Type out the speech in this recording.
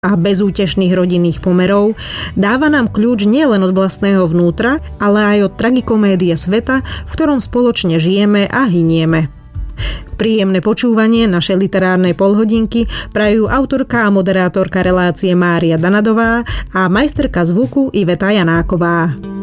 a bezútešných rodinných pomerov, dáva nám kľúč nielen od vlastného vnútra, ale aj od tragikomédie sveta, v ktorom spoločne žijeme a hynieme. Príjemné počúvanie našej literárnej polhodinky prajú autorka a moderátorka relácie Mária Danadová a majsterka zvuku Iveta Janáková.